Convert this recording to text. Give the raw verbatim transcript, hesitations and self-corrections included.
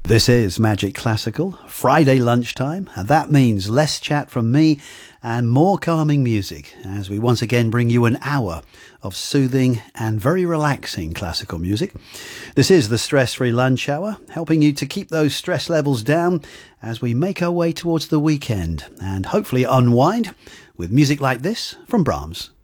This is Magic Classical, Friday lunchtime, and that means less chat from me and more calming music as we once again bring you an hour of soothing and very relaxing classical music. This is the Stress-Free Lunch Hour, helping you to keep those stress levels down as we make our way towards the weekend and hopefully unwind with music like this from Brahms.